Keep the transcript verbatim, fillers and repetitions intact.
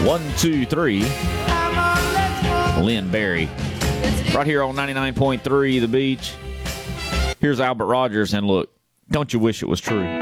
One, two, three. Lynn Berry. Right here on ninety-nine point three The Beach. Here's Albert Rogers, and look, don't you wish it was true?